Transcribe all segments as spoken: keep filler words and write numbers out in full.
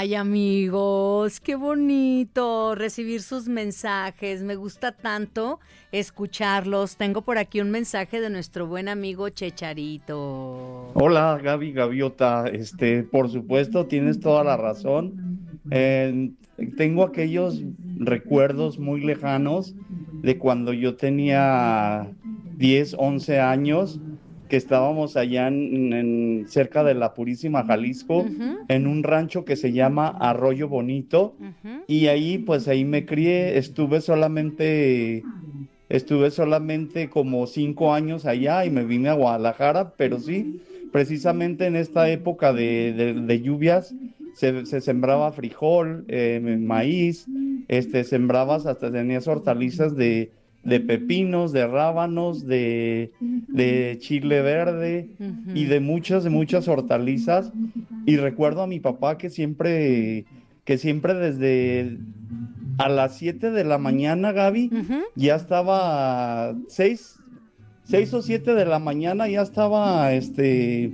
Ay, amigos, qué bonito recibir sus mensajes. Me gusta tanto escucharlos. Tengo por aquí un mensaje de nuestro buen amigo Checharito. Hola Gaby Gaviota, este, por supuesto tienes toda la razón. Eh, Tengo aquellos recuerdos muy lejanos de cuando yo tenía diez, once años, que estábamos allá en, en- cerca de la Purísima, Jalisco, Ujú, en un rancho que se llama Arroyo Bonito, ujú. y ahí pues ahí me crié, estuve solamente Estuve solamente como cinco años allá y me vine a Guadalajara, pero sí, precisamente en esta época de, de- de lluvias se, se sembraba frijol, eh, maíz, este, sembrabas, hasta tenías hortalizas de, de pepinos, de rábanos, de, de chile verde y Ujú. de muchas, de muchas hortalizas. Y recuerdo a mi papá que siempre, que siempre desde a las siete de la mañana, Gaby, Ujú. ya estaba seis, seis o siete de la mañana, ya estaba, este,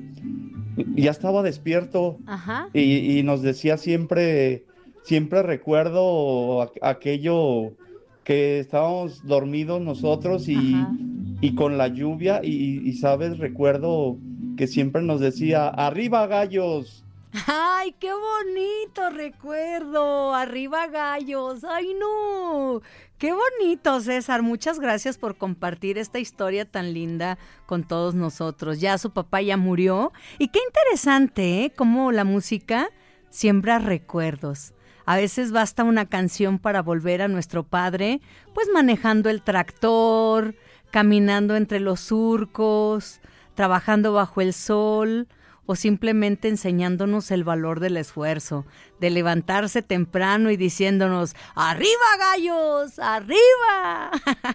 ya estaba despierto Ajá, y, y nos decía siempre, siempre recuerdo a- aquello que estábamos dormidos nosotros ajá. y, y con la lluvia y, y, sabes, recuerdo que siempre nos decía, arriba gallos. Ay, qué bonito recuerdo. Arriba gallos. Ay, no. Qué bonito, César. Muchas gracias por compartir esta historia tan linda con todos nosotros. Ya su papá ya murió. Y qué interesante, ¿eh? Cómo la música siembra recuerdos. A veces basta una canción para volver a nuestro padre, pues manejando el tractor, caminando entre los surcos, trabajando bajo el sol, o simplemente enseñándonos el valor del esfuerzo, de levantarse temprano y diciéndonos, ¡arriba gallos! ¡Arriba!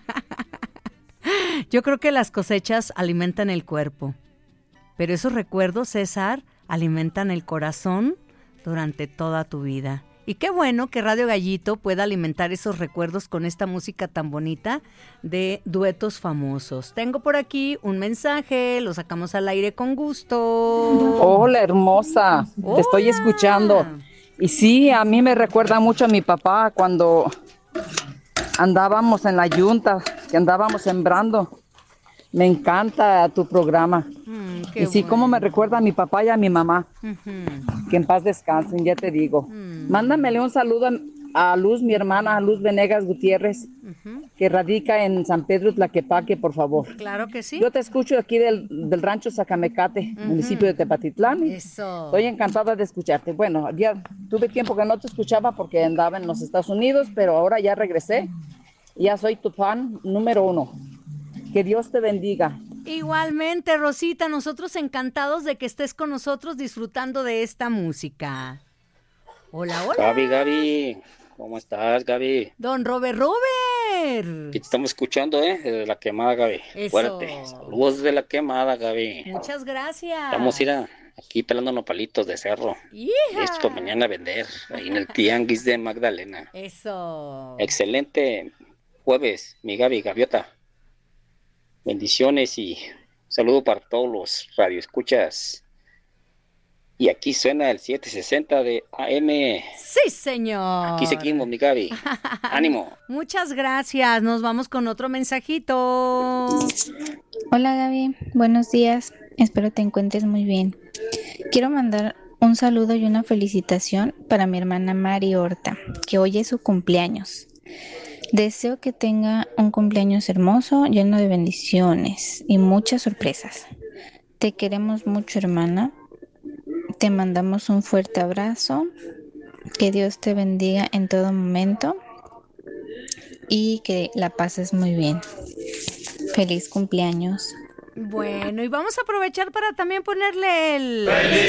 Yo creo que las cosechas alimentan el cuerpo, pero esos recuerdos, César, alimentan el corazón durante toda tu vida. Y qué bueno que Radio Gallito pueda alimentar esos recuerdos con esta música tan bonita de duetos famosos. Tengo por aquí un mensaje, lo sacamos al aire con gusto. Hola, hermosa, te estoy escuchando. ¡Hola! Y sí, a mí me recuerda mucho a mi papá cuando andábamos en la yunta, que andábamos sembrando. Me encanta tu programa. Mm, qué Y sí, como me bueno. recuerda a mi papá y a mi mamá. Ujú. Que en paz descansen, ya te digo. Mm, Mándamele un saludo a, a Luz, mi hermana, a Luz Venegas Gutiérrez, ujú. que radica en San Pedro Tlaquepaque, por favor. Claro que sí. Yo te escucho aquí del, del rancho Zacamecate, municipio de Ujú. Tepatitlán. Y Eso. estoy encantada de escucharte. Bueno, ya tuve tiempo que no te escuchaba porque andaba en los Estados Unidos, pero ahora ya regresé. Ya soy tu fan número uno. Que Dios te bendiga. Igualmente, Rosita, nosotros encantados de que estés con nosotros disfrutando de esta música. Hola, hola. Gaby, Gaby, ¿cómo estás, Gaby? Don Robert Robert. Aquí te estamos escuchando, ¿eh? Desde la quemada, Gaby. Fuerte. Eso. Saludos de la quemada, Gaby. Muchas Vamos a ir gracias. a, aquí pelando nopalitos de cerro. Listo para ¡Hija! mañana a vender, ahí en el Tianguis de Magdalena. Eso. Excelente jueves, mi Gaby, Gaviota. Bendiciones y saludo para todos los radioescuchas. Y aquí suena el setecientos sesenta de A M. Sí, señor. Aquí seguimos, mi Gaby. Ánimo. Muchas gracias. Nos vamos con otro mensajito. Hola Gaby, buenos días, espero te encuentres muy bien. Quiero mandar un saludo y una felicitación para mi hermana Mari Horta, que hoy es su cumpleaños. Deseo que tenga un cumpleaños hermoso, lleno de bendiciones y muchas sorpresas. Te queremos mucho, hermana. Te mandamos un fuerte abrazo. Que Dios te bendiga en todo momento y que la pases muy bien. Feliz cumpleaños. Bueno, y vamos a aprovechar para también ponerle el...